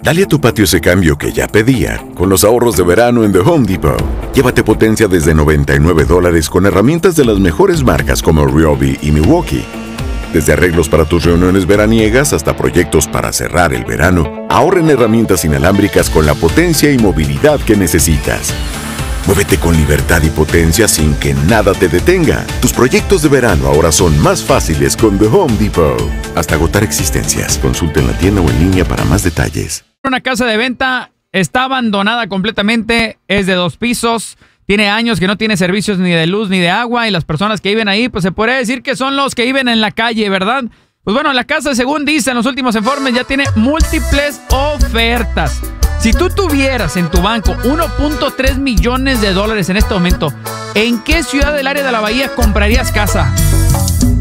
Dale a tu patio ese cambio que ya pedía con los ahorros de verano en The Home Depot. Llévate potencia desde $99 con herramientas de las mejores marcas como Ryobi y Milwaukee. Desde arreglos para tus reuniones veraniegas hasta proyectos para cerrar el verano, ahorra en herramientas inalámbricas con la potencia y movilidad que necesitas. Muévete con libertad y potencia sin que nada te detenga. Tus proyectos de verano ahora son más fáciles con The Home Depot. Hasta agotar existencias. Consulta en la tienda o en línea para más detalles. Una casa de venta está abandonada completamente, es de 2 pisos, tiene años que no tiene servicios ni de luz ni de agua y las personas que viven ahí, pues se podría decir que son los que viven en la calle, ¿verdad? Pues bueno, la casa, según dicen los últimos informes, ya tiene múltiples ofertas. Si tú tuvieras en tu banco 1.3 millones de dólares en este momento, ¿en qué ciudad del área de la Bahía comprarías casa?